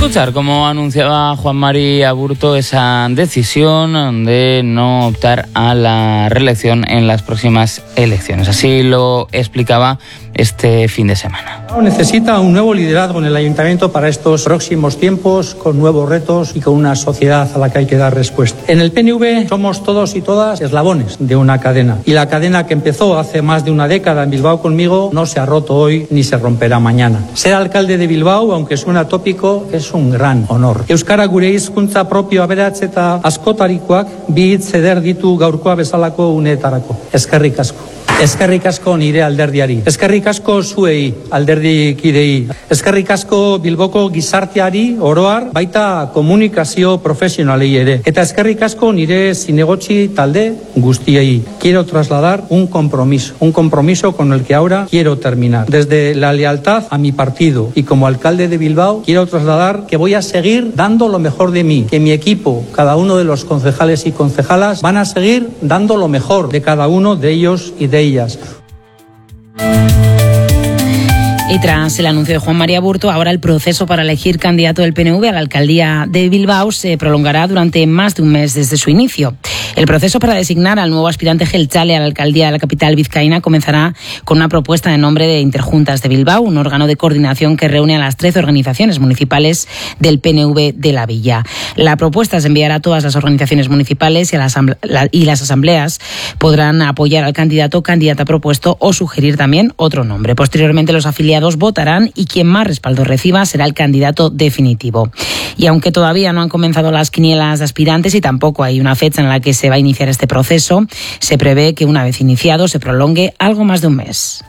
Escuchar cómo anunciaba Juan Mari Aburto esa decisión de no optar a la reelección en las próximas elecciones. Así lo explicaba este fin de semana. Necesita un nuevo liderazgo en el Ayuntamiento para estos próximos tiempos, con nuevos retos y con una sociedad a la que hay que dar respuesta. En el PNV somos todos y todas eslabones de una cadena. Y la cadena que empezó hace más de una década en Bilbao conmigo no se ha roto hoy ni se romperá mañana. Ser alcalde de Bilbao, aunque suena tópico, es un gran honor. Euskara gure hizkuntza propio aberats eta askotarikoak bi hitz eder ditu gaurkoa bezalako uneetarako. Eskerrik asko. Eskerrik asko nire alderdiari. Eskerrik asko zuei alderdikidei. Eskerrik asko Bilboko gizarteari oroar, baita komunikazio profesionalei ere. Eta eskerrik asko nire zinegotzi talde guztiei. Quiero trasladar un compromiso con el que ahora quiero terminar. Desde la lealtad a mi partido y como alcalde de Bilbao, quiero trasladar que voy a seguir dando lo mejor de mí, que mi equipo, cada uno de los concejales y concejalas, van a seguir dando lo mejor de cada uno de ellos y de ellas. Y tras el anuncio de Juan Mari Aburto, ahora el proceso para elegir candidato del PNV a la alcaldía de Bilbao se prolongará durante más de un mes desde su inicio. El proceso para designar al nuevo aspirante jeltzale a la alcaldía de la capital vizcaína comenzará con una propuesta de nombre de Interjuntas de Bilbao, un órgano de coordinación que reúne a las 13 organizaciones municipales del PNV de la villa. La propuesta se enviará a todas las organizaciones municipales y las asambleas podrán apoyar al candidato o candidata propuesto o sugerir también otro nombre. Posteriormente los afiliados votarán y quien más respaldo reciba será el candidato definitivo. Y aunque todavía no han comenzado las quinielas de aspirantes y tampoco hay una fecha en la que se va a iniciar este proceso, se prevé que una vez iniciado se prolongue algo más de un mes.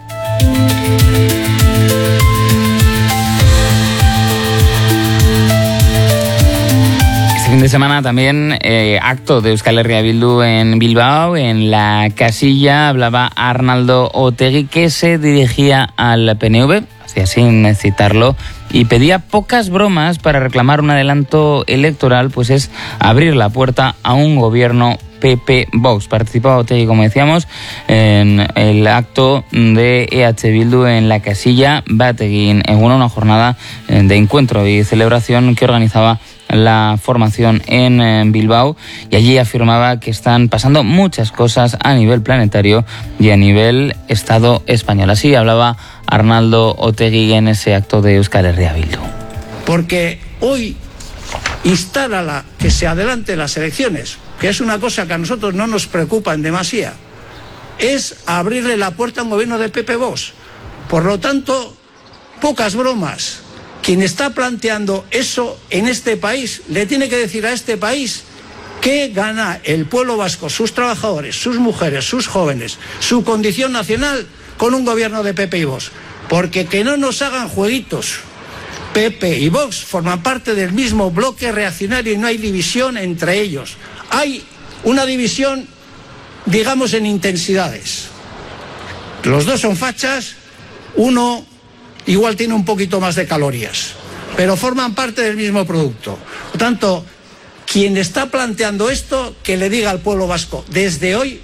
Fin de semana también acto de Euskal Herria Bildu en Bilbao. En la casilla hablaba Arnaldo Otegi, que se dirigía al PNV, así sin citarlo, y pedía pocas bromas para reclamar un adelanto electoral, pues es abrir la puerta a un gobierno PP-Vox. Participaba Otegi, como decíamos, en el acto de EH Bildu en la casilla Bateguín, en una jornada de encuentro y celebración que organizaba la formación en Bilbao, y allí afirmaba que están pasando muchas cosas a nivel planetario y a nivel Estado español. Así hablaba Arnaldo Otegi en ese acto de Euskal Herria Bildu. Porque hoy instar que se adelanten las elecciones, que es una cosa que a nosotros no nos preocupa en demasía, es abrirle la puerta a un gobierno de PP-Vox. Por lo tanto, pocas bromas. Quien está planteando eso en este país le tiene que decir a este país qué gana el pueblo vasco, sus trabajadores, sus mujeres, sus jóvenes, su condición nacional con un gobierno de PP y Vox. Porque que no nos hagan jueguitos. PP y Vox forman parte del mismo bloque reaccionario y no hay división entre ellos. Hay una división, digamos, en intensidades. Los dos son fachas, uno igual tiene un poquito más de calorías, pero forman parte del mismo producto. Por tanto, quien está planteando esto, que le diga al pueblo vasco desde hoy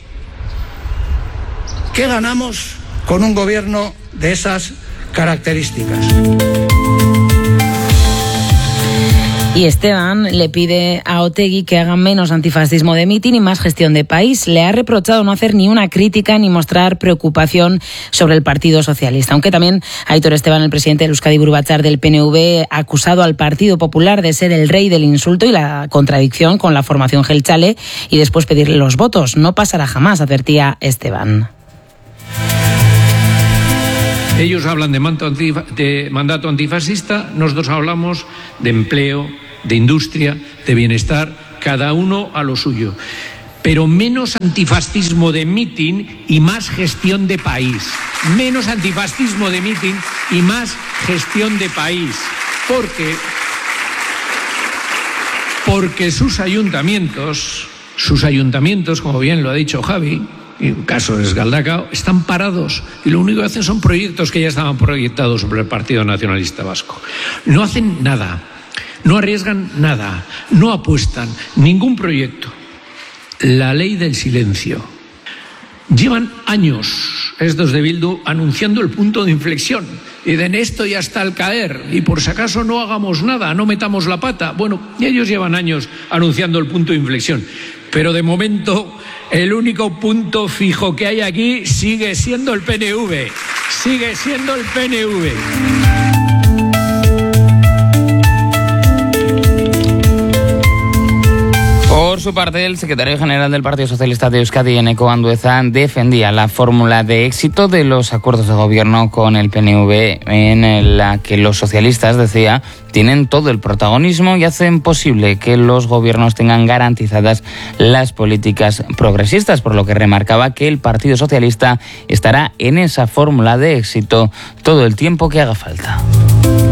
qué ganamos con un gobierno de esas características. Y Esteban le pide a Otegi que haga menos antifascismo de mitin y más gestión de país. Le ha reprochado no hacer ni una crítica ni mostrar preocupación sobre el Partido Socialista. Aunque también Aitor Esteban, el presidente del Euskadi Buru Batzar del PNV, ha acusado al Partido Popular de ser el rey del insulto y la contradicción con la formación jeltzale y después pedirle los votos. No pasará jamás, advertía Esteban. Ellos hablan de mandato antifascista, nosotros hablamos de empleo, de industria, de bienestar, cada uno a lo suyo. Pero menos antifascismo de mitin y más gestión de país. Menos antifascismo de mitin y más gestión de país. Porque sus ayuntamientos, como bien lo ha dicho Javi, en el caso de Galdakao, están parados y lo único que hacen son proyectos que ya estaban proyectados sobre el Partido Nacionalista Vasco. No hacen nada, no arriesgan nada, no apuestan ningún proyecto. La ley del silencio. Llevan años estos de Bildu anunciando el punto de inflexión. Y de esto ya está al caer. Y por si acaso no hagamos nada, no metamos la pata. Bueno, ellos llevan años anunciando el punto de inflexión. Pero de momento el único punto fijo que hay aquí sigue siendo el PNV. Sigue siendo el PNV. Por su parte, el secretario general del Partido Socialista de Euskadi, Eneko Andueza, defendía la fórmula de éxito de los acuerdos de gobierno con el PNV, en la que los socialistas, decía, tienen todo el protagonismo y hacen posible que los gobiernos tengan garantizadas las políticas progresistas, por lo que remarcaba que el Partido Socialista estará en esa fórmula de éxito todo el tiempo que haga falta.